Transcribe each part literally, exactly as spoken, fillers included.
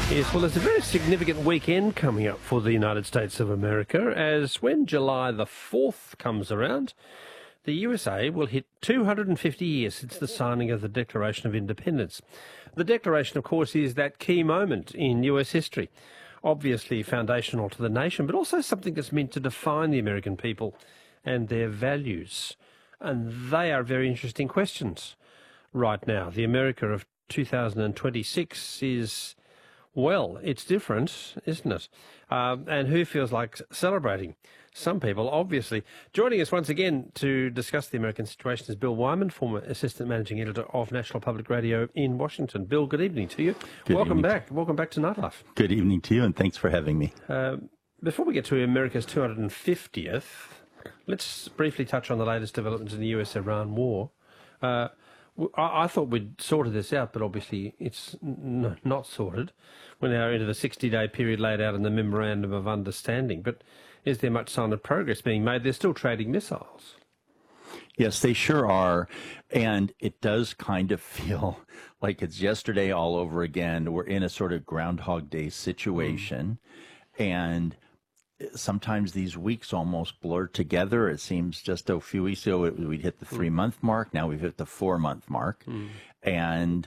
Yes, well, there's a very significant weekend coming up for the United States of America, as when July the fourth comes around, the U S A will hit two hundred fifty years since the signing of the Declaration of Independence. The Declaration, of course, is that key moment in U S history, obviously foundational to the nation, but also something that's meant to define the American people and their values. And they are very interesting questions right now. The America of two thousand twenty-six is... well, it's different, isn't it? Um, and who feels like celebrating? Some people, obviously. Joining us once again to discuss the American situation is Bill Wyman, former Assistant Managing Editor of National Public Radio in Washington. Bill, good evening to you. Good Welcome evening. back. Welcome back to Nightlife. Good evening to you, and thanks for having me. Uh, before we get to America's two hundred fiftieth, let's briefly touch on the latest developments in the U S Iran war. Uh, I, I thought we'd sorted this out, but obviously it's n- not sorted. We're now into the sixty-day period laid out in the Memorandum of Understanding. But is there much sign of progress being made? They're still trading missiles. Yes, they sure are. And it does kind of feel like it's yesterday all over again. We're in a sort of Groundhog Day situation. Mm. And sometimes these weeks almost blur together. It seems just a few weeks ago we'd hit the three-month mark. Now we've hit the four-month mark. Mm. And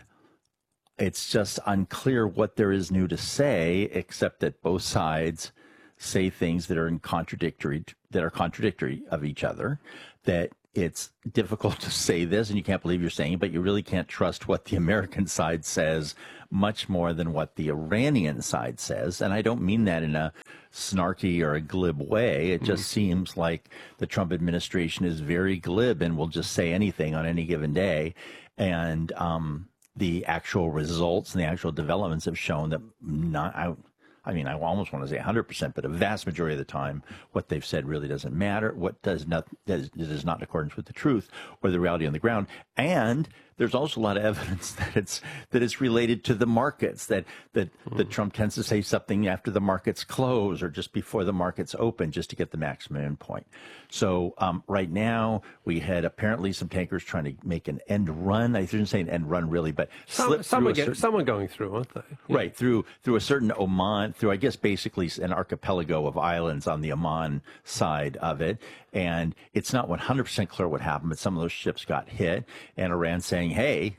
it's just unclear what there is new to say, except that both sides say things that are in contradictory that are contradictory of each other, that it's difficult to say this and you can't believe you're saying it, but you really can't trust what the American side says much more than what the Iranian side says. And I don't mean that in a snarky or a glib way. It just mm-hmm. seems like the Trump administration is very glib and will just say anything on any given day. And um, the actual results and the actual developments have shown that not... I, I mean, I almost want to say one hundred percent, but a vast majority of the time, what they've said really doesn't matter. What does not that is, that is not in accordance with the truth or the reality on the ground. And there's also a lot of evidence that it's that it's related to the markets. That that mm. that Trump tends to say something after the markets close or just before the markets open, just to get the maximum endpoint. So um, right now we had apparently some tankers trying to make an end run. I shouldn't say an end run really, but some, slip someone, through get, someone going through, aren't they? Yeah. Right through through a certain Oman. Through, I guess, basically an archipelago of islands on the Oman side of it. And it's not one hundred percent clear what happened, but some of those ships got hit. And Iran saying, hey,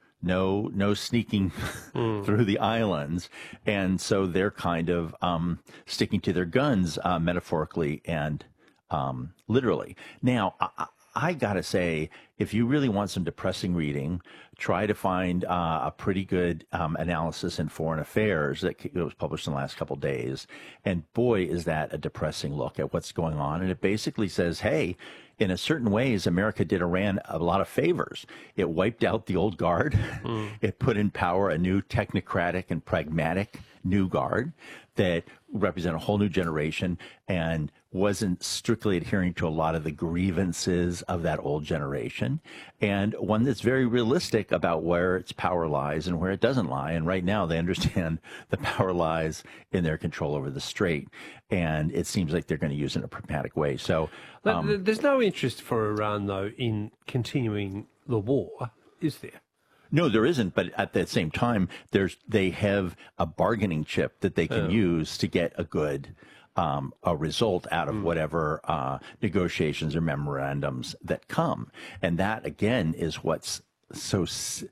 no no sneaking mm. through the islands. And so they're kind of um, sticking to their guns, uh, metaphorically and um, literally. Now, I, I got to say, if you really want some depressing reading, try to find uh, a pretty good um, analysis in Foreign Affairs that was published in the last couple of days. And boy, is that a depressing look at what's going on. And it basically says, hey, in a certain ways, America did Iran a lot of favors. It wiped out the old guard. Mm. It put in power a new technocratic and pragmatic new guard that represent a whole new generation and wasn't strictly adhering to a lot of the grievances of that old generation, and one that's very realistic about where its power lies and where it doesn't lie. And right now they understand the power lies in their control over the strait, and it seems like they're going to use it in a pragmatic way. So um, there's no interest for Iran, though, in continuing the war, is there? No, there isn't. But at the same time, there's they have a bargaining chip that they can oh. use to get a good um, a result out of mm. whatever uh, negotiations or memorandums that come. And that, again, is what's so...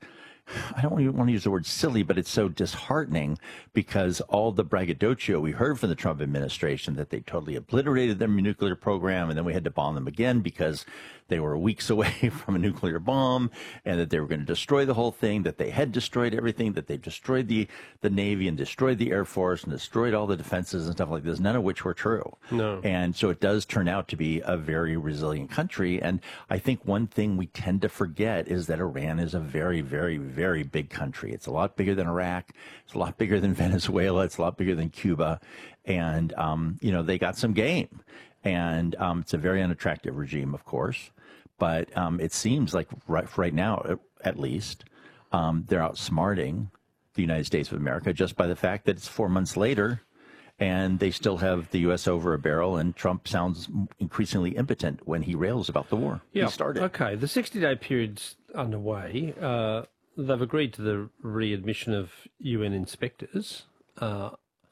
I don't even want to use the word silly, but it's so disheartening because all the braggadocio we heard from the Trump administration that they totally obliterated their nuclear program, and then we had to bomb them again because they were weeks away from a nuclear bomb, and that they were going to destroy the whole thing, that they had destroyed everything, that they destroyed the, the Navy and destroyed the Air Force and destroyed all the defenses and stuff like this, none of which were true. No. And so it does turn out to be a very resilient country. And I think one thing we tend to forget is that Iran is a very, very, very big country. It's a lot bigger than Iraq. It's a lot bigger than Venezuela. It's a lot bigger than Cuba. And, um, you know, they got some game. And um, it's a very unattractive regime, of course. But um, it seems like right, right now, at least, um, they're outsmarting the United States of America just by the fact that it's four months later and they still have the U S over a barrel, and Trump sounds increasingly impotent when he rails about the war. Yeah. He started. Okay, the sixty-day period's underway. Uh, they've agreed to the readmission of U N inspectors. uh,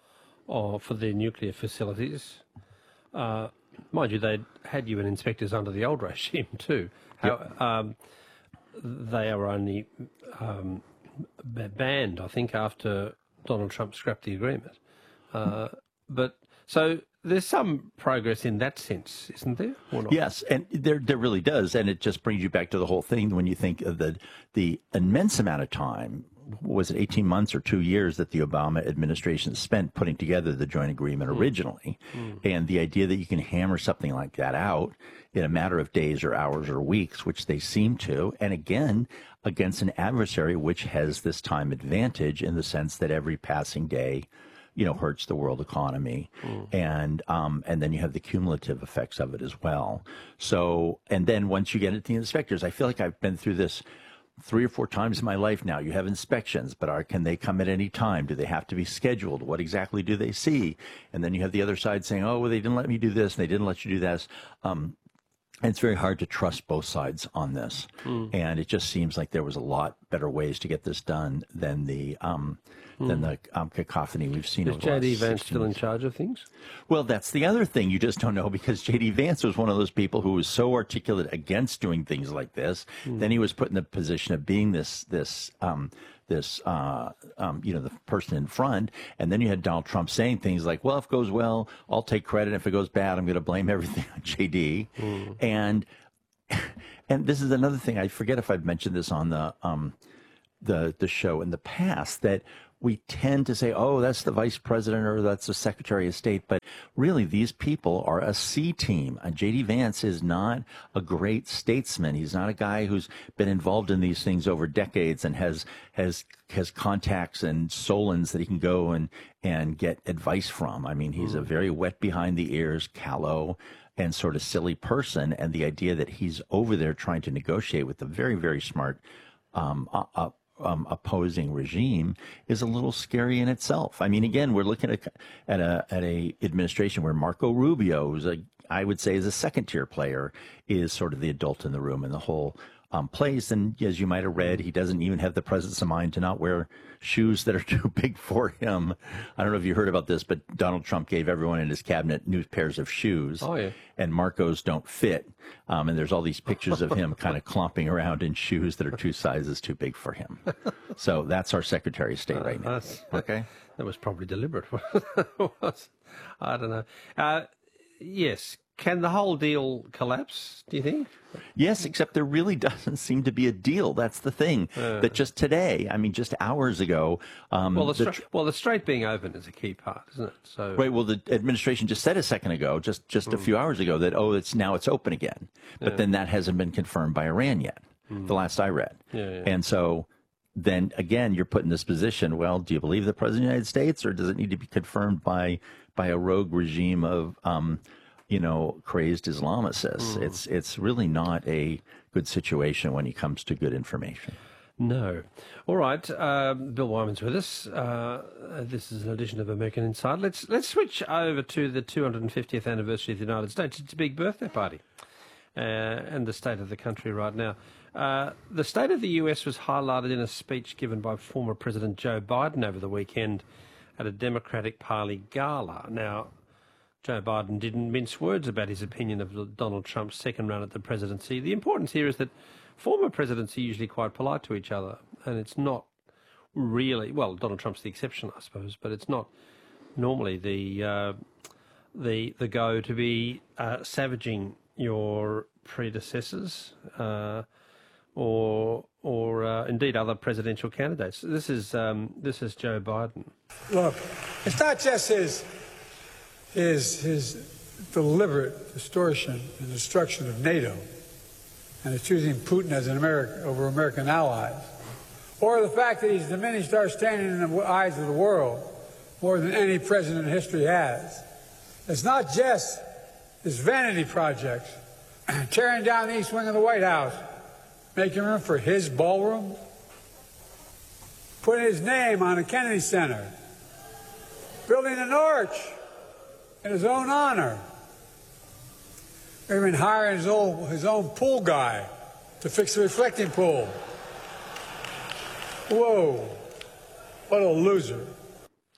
or for their nuclear facilities. Uh, mind you, they'd had U N inspectors under the old regime too. How, yep. um, they are only um, banned, I think, after Donald Trump scrapped the agreement. Uh, but so there's some progress in that sense, isn't there? Or not? Yes, and there there really does, and it just brings you back to the whole thing when you think of the the immense amount of time. Was it eighteen months or two years that the Obama administration spent putting together the joint agreement originally? Mm. And the idea that you can hammer something like that out in a matter of days or hours or weeks, which they seem to, and again, against an adversary which has this time advantage in the sense that every passing day, you know, hurts the world economy. Mm. And um, and then you have the cumulative effects of it as well. So, and then once you get into the inspectors, I feel like I've been through this three or four times in my life now. You have inspections, but are, can they come at any time? Do they have to be scheduled? What exactly do they see? And then you have the other side saying, oh, well, they didn't let me do this, and they didn't let you do this. Um, and it's very hard to trust both sides on this. Mm. And it just seems like there was a lot better ways to get this done than the um, mm. than the um, cacophony we've seen. Is J D Vance still in charge of things? Well, that's the other thing. You just don't know, because J D Vance was one of those people who was so articulate against doing things like this. Mm. Then he was put in the position of being this this um, this uh, um, you know, the person in front. And then you had Donald Trump saying things like, "Well, if it goes well, I'll take credit. If it goes bad, I'm going to blame everything on J D." Mm. And and this is another thing. I forget if I've mentioned this on the um, the the show in the past, that we tend to say, oh, that's the vice president or that's the secretary of state. But really, these people are a C team. And J D Vance is not a great statesman. He's not a guy who's been involved in these things over decades and has has has contacts and Solons that he can go and, and get advice from. I mean, he's mm. a very wet behind the ears, callow, and sort of silly person. And the idea that he's over there trying to negotiate with a very, very smart um, uh, Um, opposing regime is a little scary in itself. I mean, again, we're looking at at a at a administration where Marco Rubio, who's a I would say is a second tier player, is sort of the adult in the room in the whole um, place. And as you might have read, he doesn't even have the presence of mind to not wear shoes that are too big for him. I don't know if you heard about this, but Donald Trump gave everyone in his cabinet new pairs of shoes. Oh, yeah. And Marco's don't fit. Um, and there's all these pictures of him kind of clomping around in shoes that are two sizes too big for him. So that's our Secretary of State uh, right now. Okay. That was probably deliberate. I don't know. Uh, yes. Can the whole deal collapse, do you think? Yes, except there really doesn't seem to be a deal. That's the thing. Uh, that just today, I mean, just hours ago. Um, well, the, the stra- well, the strait being open is a key part, isn't it? So right. Well, the administration just said a second ago, just just mm. a few hours ago, that oh, it's now it's open again. But yeah. then that hasn't been confirmed by Iran yet. Mm. The last I read. Yeah, yeah. And so then again, you're put in this position. Well, do you believe the president of the United States, or does it need to be confirmed by by a rogue regime of um, you know, crazed Islamicists? Mm. It's it's really not a good situation when it comes to good information. No. All right. Um, Bill Wyman's with us. Uh, this is an edition of American Insider. Let's let's switch over to the two hundred fiftieth anniversary of the United States. It's a big birthday party, uh, and the state of the country right now. Uh, the state of the U S was highlighted in a speech given by former President Joe Biden over the weekend at a Democratic Party gala. Now, Joe Biden didn't mince words about his opinion of Donald Trump's second run at the presidency. The importance here is that former presidents are usually quite polite to each other, and it's not really, well, Donald Trump's the exception, I suppose, but it's not normally the uh, the the go to be uh, savaging your predecessors uh, or or uh, indeed other presidential candidates. This is um, this is Joe Biden. Look, it's not just his. Is his deliberate distortion and destruction of NATO and his choosing Putin as an American over American allies, or the fact that he's diminished our standing in the eyes of the world more than any president in history has. It's not just his vanity projects, tearing down the east wing of the White House, making room for his ballroom, putting his name on the Kennedy Center, building an arch in his own honor, even hiring his own, his own pool guy to fix the reflecting pool. Whoa, what a loser.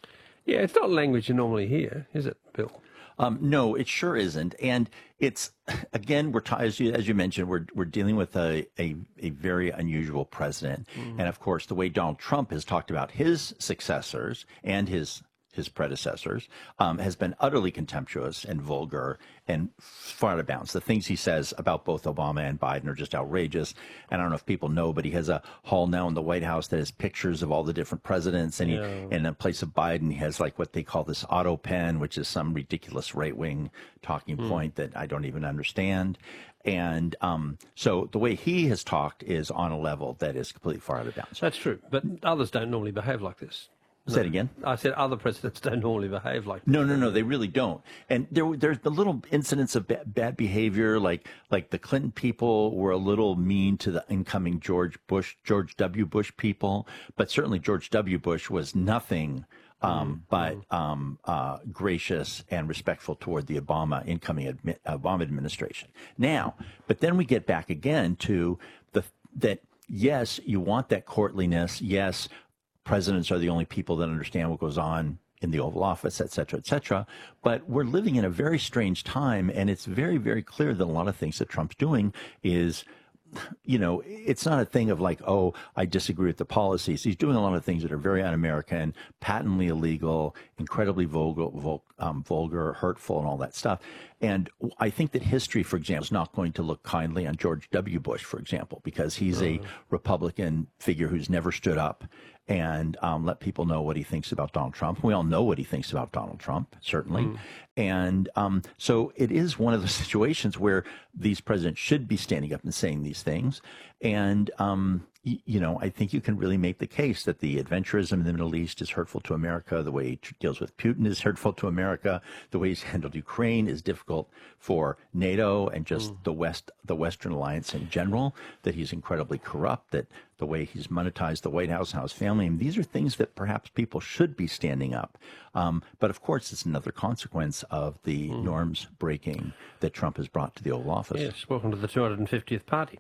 Yeah, it's not language you normally hear, is it, Bill? Um, no, it sure isn't. And it's, again, we're, t- as you, as you mentioned, we're, we're dealing with a, a, a very unusual president. Mm. And of course, the way Donald Trump has talked about his successors and his his predecessors, um, has been utterly contemptuous and vulgar and far out of bounds. The things he says about both Obama and Biden are just outrageous. And I don't know if people know, but he has a hall now in the White House that has pictures of all the different presidents. And, he, yeah. and in place of Biden, he has like what they call this auto pen, which is some ridiculous right-wing talking mm. point that I don't even understand. And um, so the way he has talked is on a level that is completely far out of bounds. That's true. But others don't normally behave like this. Say it again. I said other presidents don't normally behave like that. No, no, no, they really don't. And there, there's been little incidents of bad, bad behavior, like like the Clinton people were a little mean to the incoming George Bush, George W. Bush people, but certainly George W. Bush was nothing um, mm-hmm. but um, uh, gracious and respectful toward the Obama incoming admi- Obama administration. Now, but then we get back again to the that yes, you want that courtliness, yes. Presidents are the only people that understand what goes on in the Oval Office, et cetera, et cetera. But we're living in a very strange time, and it's very, very clear that a lot of things that Trump's doing is, you know, it's not a thing of like, oh, I disagree with the policies. He's doing a lot of things that are very un-American, patently illegal, incredibly vulgar, vul, um, vulgar, hurtful, and all that stuff. And I think that history, for example, is not going to look kindly on George W. Bush, for example, because he's a Republican figure who's never stood up and um, let people know what he thinks about Donald Trump. We all know what he thinks about Donald Trump, certainly. Mm. And um, so it is one of the situations where these presidents should be standing up and saying these things. And, um, y- you know, I think you can really make the case that the adventurism in the Middle East is hurtful to America. The way he tr- deals with Putin is hurtful to America. The way he's handled Ukraine is difficult for NATO and just mm. the West, the Western alliance in general, that he's incredibly corrupt, that the way he's monetized the White House and his family. And these are things that perhaps people should be standing up. Um, but of course, it's another consequence of the mm. norms breaking that Trump has brought to the Oval Office. Yes, welcome to the two hundred fiftieth party.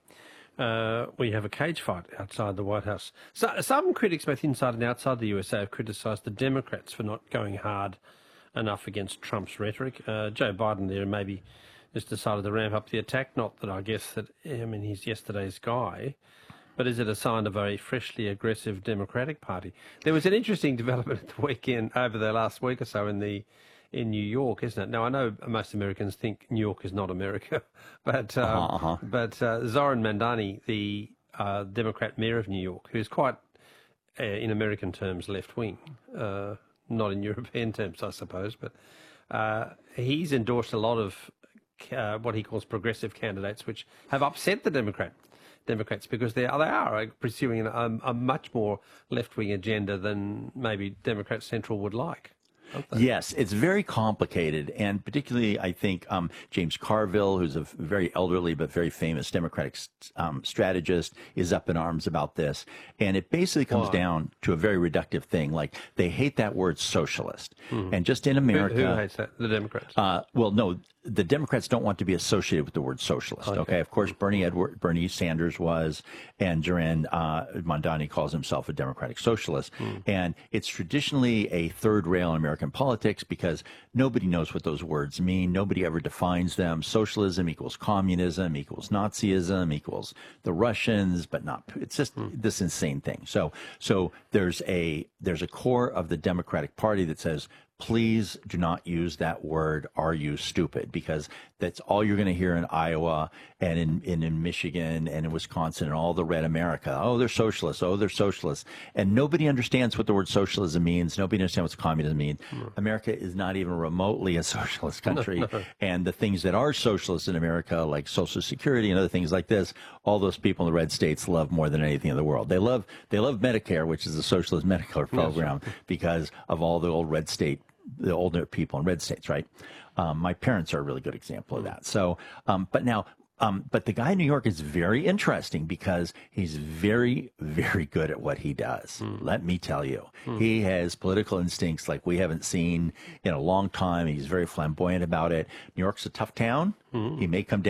Uh, we have a cage fight outside the White House. So, some critics, both inside and outside the U S A, have criticised the Democrats for not going hard enough against Trump's rhetoric. Uh, Joe Biden there maybe just decided to ramp up the attack. Not that I guess that, I mean, he's yesterday's guy. But is it a sign of a freshly aggressive Democratic Party? There was an interesting development at the weekend, over the last week or so, in the in New York, isn't it? Now, I know most Americans think New York is not America, but um, uh-huh, uh-huh. but uh, Zoran Mandani, the uh, Democrat mayor of New York, who's quite, uh, in American terms, left-wing, uh, not in European terms, I suppose, but uh, he's endorsed a lot of uh, what he calls progressive candidates, which have upset the Democrat. Democrats because they are, they are pursuing a, a much more left-wing agenda than maybe Democrat Central would like. Yes, it's very complicated, and particularly I think um, James Carville, who's a very elderly but very famous Democratic um, strategist, is up in arms about this. And it basically comes Why? down to a very reductive thing, like they hate that word socialist. Mm-hmm. And just in America... Who, who hates that? The Democrats? Uh, well, no, the Democrats don't want to be associated with the word socialist. Okay, okay? Of course, Bernie Edward, Bernie Sanders was, and Zoran uh, Mandani calls himself a Democratic socialist. Mm. And it's traditionally a third rail in American politics because nobody knows what those words mean. Nobody ever defines them. Socialism equals communism, equals Nazism, equals the Russians, but not. It's just mm. this insane thing. So, so there's a there's a core of the Democratic Party that says, please do not use that word, are you stupid? Because that's all you're going to hear in Iowa and in, in, in Michigan and in Wisconsin and all the red America. Oh, they're socialists. Oh, they're socialists. And nobody understands what the word socialism means. Nobody understands what communism means. Mm. America is not even remotely a socialist country. And the things that are socialist in America, like Social Security and other things like this, all those people in the red states love more than anything in the world. They love, they love Medicare, which is a socialist Medicare program, yes. because of all the old red state the older people in red states, right? Um, my parents are a really good example of that. So, um, but now, um, but the guy in New York is very interesting because he's very, very good at what he does. Mm. Let me tell you, mm. he has political instincts like we haven't seen in a long time. He's very flamboyant about it. New York's a tough town. Mm. He may come down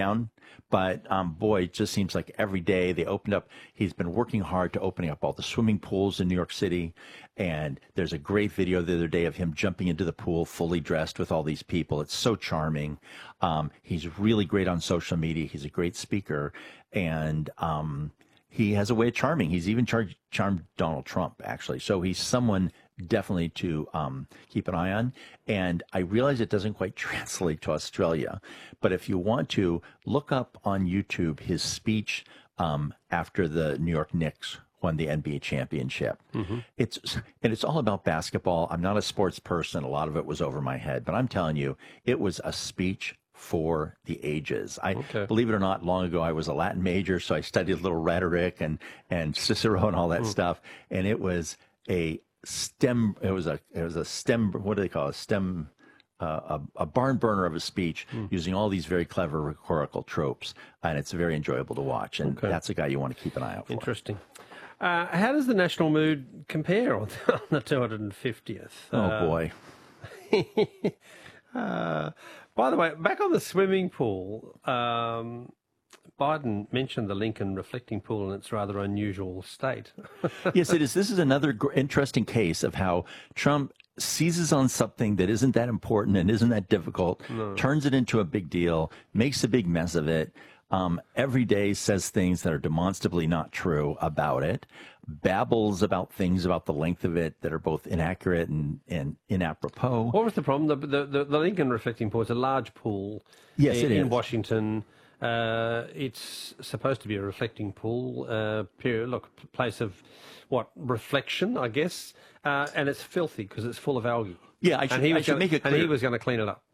But um, boy, it just seems like every day they opened up. He's been working hard to opening up all the swimming pools in New York City. And there's a great video the other day of him jumping into the pool fully dressed with all these people. It's so charming. Um, he's really great on social media. He's a great speaker. And um, he has a way of charming. He's even char- charmed Donald Trump, actually. So he's someone definitely to um, keep an eye on. And I realize it doesn't quite translate to Australia, but if you want to, look up on YouTube his speech um, after the New York Knicks won the N B A championship. Mm-hmm. It's and it's all about basketball. I'm not a sports person. A lot of it was over my head, but I'm telling you, it was a speech for the ages. I okay. believe it or not, long ago I was a Latin major, so I studied a little rhetoric and and Cicero and all that mm. stuff, and it was a stem. It was a it was a stem. What do they call it? A stem. Uh, a, a barn burner of a speech mm. using all these very clever rhetorical tropes, and it's very enjoyable to watch. And okay. that's a guy you want to keep an eye out for. Interesting. Uh, how does the national mood compare on, on the two hundred fiftieth? Oh, uh, boy. uh, by the way, back on the swimming pool, um, Biden mentioned the Lincoln reflecting pool in its rather unusual state. Yes, it is. This is another gr- interesting case of how Trump seizes on something that isn't that important and isn't that difficult, no. turns it into a big deal, makes a big mess of it, um, every day says things that are demonstrably not true about it, babbles about things about the length of it that are both inaccurate and, and inapropos. What was the problem? The, the, the, the Lincoln reflecting pool is a large pool yes, in, it is. in Washington. Uh, it's supposed to be a reflecting pool, uh, period, look, place of, what, reflection, I guess, uh, and it's filthy because it's full of algae. Yeah, I should, and he was I should gonna, make it clear. And he was going to clean it up.